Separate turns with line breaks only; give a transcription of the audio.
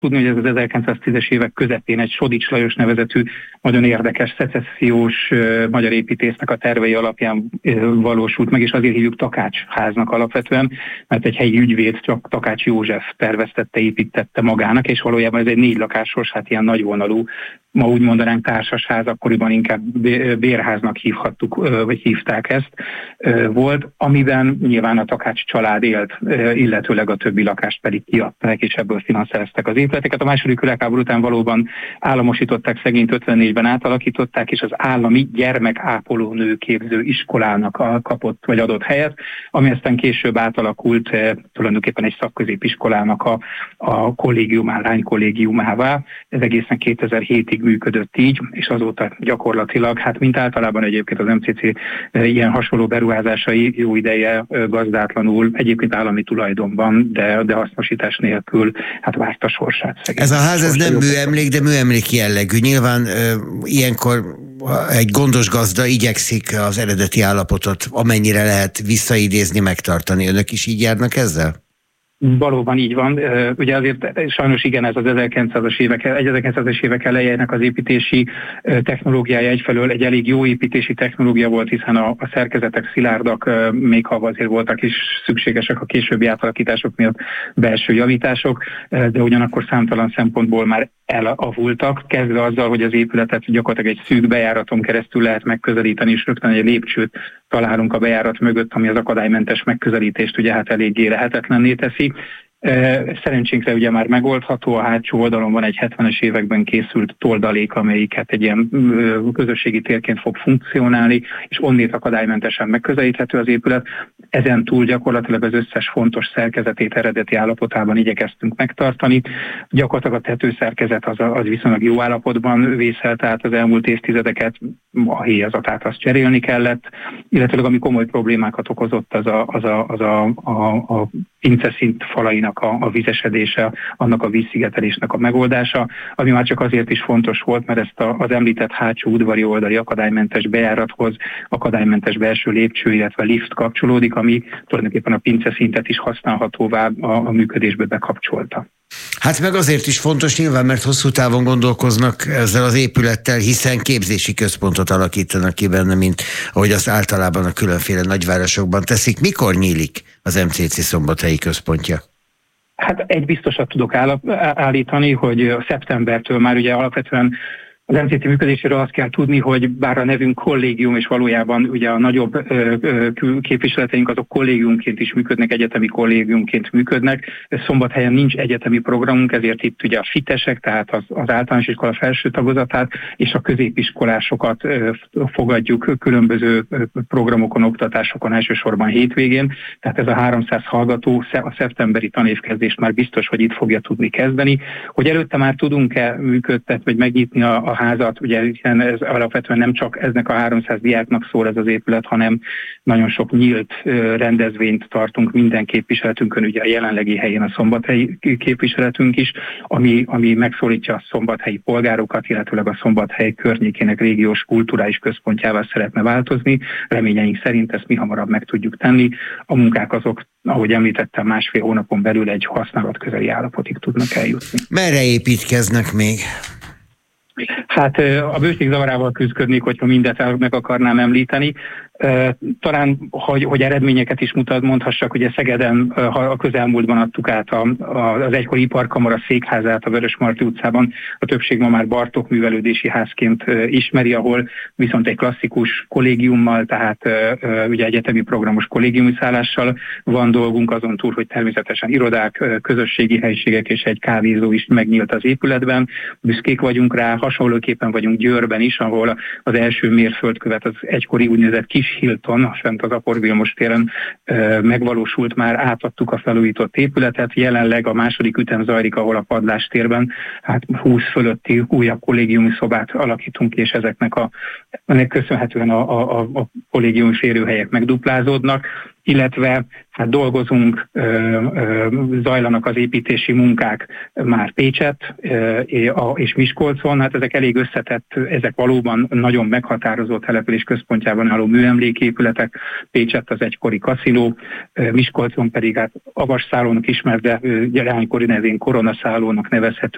tudni, hogy ez az 1910-es évek közepén egy Sodics Lajos nevezetű nagyon érdekes szecessziós magyar építésznek a tervei alapján valósult meg, és azért hívjuk Takács háznak alapvetően, mert egy helyi ügyvéd, csak Takács József terveztette, építette magának, és valójában ez egy 4 lakásos, hát ilyen nagyvonalú, ma úgy mondanánk társasház, akkoriban inkább bérháznak hívhattuk, vagy hívták ezt, volt, amiben nyilván a Takács család élt, illetőleg a többi lakást pedig kiadták, és ebből finanszírozták az épületeket. A második világháború után valóban államosították, szegényt 54-ben átalakították, és az állami gyermekápoló nőképző iskolának kapott vagy adott helyet, ami aztán később átalakult tulajdonképpen egy szakközépiskolának a kollégiumá, lánykollégiumává. Ez egészen 2007-ig működött így, és azóta gyakorlatilag, hát mint általában egyébként az MCC ilyen hasonló beruházásai jó ideje gazdátlanul, egyébként állami tulajdonban, de hasznosítás nélkül hát várta sorsát.
Ez a ház, ez nem műemlék, de műemlék jellegű. Nyilván ilyenkor egy gondos gazda igyekszik az eredeti állapotot amennyire lehet visszaidézni, megtartani. Önök is így járnak ezzel?
Valóban így van. Ugye azért sajnos igen, ez az 1900-as évek elejének az építési technológiája egyfelől egy elég jó építési technológia volt, hiszen a szerkezetek szilárdak, még ha azért voltak is szükségesek a későbbi átalakítások miatt belső javítások, de ugyanakkor számtalan szempontból már elavultak, kezdve azzal, hogy az épületet gyakorlatilag egy szűk bejáraton keresztül lehet megközelíteni, és rögtön egy lépcsőt találunk a bejárat mögött, ami az akadálymentes megközelítést ugye hát eléggé lehetetlenné teszi. Szerencsénkre ugye már megoldható, a hátsó oldalon van egy 70-es években készült toldalék, amelyiket egy ilyen közösségi térként fog funkcionálni, és onnét akadálymentesen megközelíthető az épület. Ezen túl gyakorlatilag az összes fontos szerkezetét eredeti állapotában igyekeztünk megtartani. Gyakorlatilag a tetőszerkezet az viszonylag jó állapotban vészelt át az elmúlt évtizedeket, a héjazatát azt cserélni kellett, illetve ami komoly problémákat okozott az a pinceszint falainak a vizesedése, annak a vízszigetelésnek a megoldása, ami már csak azért is fontos volt, mert ezt az említett hátsó udvari oldali akadálymentes bejárathoz akadálymentes belső lépcső, illetve lift kapcsolódik, ami tulajdonképpen a pinceszintet is használhatóvá a működésbe bekapcsolta.
Hát meg azért is fontos nyilván, mert hosszú távon gondolkoznak ezzel az épülettel, hiszen képzési központot alakítanak ki benne, mint ahogy azt általában a különféle nagyvárosokban teszik. Mikor nyílik az MCC szombathelyi központja?
Hát egy biztosat tudok állítani, hogy szeptembertől már ugye alapvetően az MCC működéséről azt kell tudni, hogy bár a nevünk kollégium, és valójában ugye a nagyobb képviseleteink azok kollégiumként is működnek, egyetemi kollégiumként működnek. Szombathelyen nincs egyetemi programunk, ezért itt ugye a fitesek, tehát az általános iskola felső tagozatát és a középiskolásokat fogadjuk különböző programokon, oktatásokon, elsősorban hétvégén. Tehát ez a 300 hallgató a szeptemberi tanévkezdést már biztos, hogy itt fogja tudni kezdeni. Hogy előtte már tudunk-e működtetni, vagy megnyitni a házat, ugye hiszen ez alapvetően nem csak eznek a 300 diáknak szól ez az épület, hanem nagyon sok nyílt rendezvényt tartunk minden képviseletünkön, ugye a jelenlegi helyén a szombathelyi képviseletünk is, ami megszólítja a szombathelyi polgárokat, illetőleg a Szombathely környékének régiós kulturális központjává szeretne változni. Reményeink szerint ezt mihamarabb meg tudjuk tenni. A munkák azok, ahogy említettem, 1,5 hónapon belül egy használatközeli állapotig tudnak eljutni.
Merre építkeznek még?
Hát a bőség zavarával küzdködnék, hogyha mindet meg akarnám említeni. Talán, hogy eredményeket is mondhassak, ugye Szegeden a közelmúltban adtuk át az egykori iparkamara székházát a Vörösmarty utcában. A többség ma már Bartók művelődési házként ismeri, ahol viszont egy klasszikus kollégiummal, tehát ugye egyetemi programos kollégiumi szállással van dolgunk, azon túl, hogy természetesen irodák, közösségi helyiségek és egy kávézó is megnyílt az épületben. Büszkék vagyunk rá, hasonlóképpen vagyunk Győrben is, ahol az első mérföldkövet az egykori úgynevezett Kis Hilton, fent az Apor Vilmos téren megvalósult, már átadtuk a felújított épületet, jelenleg a második ütem zajlik, ahol a Padlás térben 20 fölötti újabb kollégiumi szobát alakítunk, és ennek köszönhetően a kollégiumi férőhelyek megduplázódnak, illetve dolgozunk, zajlanak az építési munkák már Pécsett és Miskolcon. Hát ezek elég összetett, ezek valóban nagyon meghatározó település központjában álló műemléképületek. Pécsett az egykori kaszinó, Miskolcon pedig Avas szállónak ismert, de leánykori nevén Koronaszállónak nevezhető